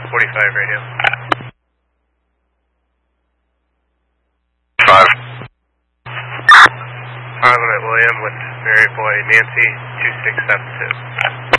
45 radio. 5. Parliament William with Mary Boy Nancy 2672.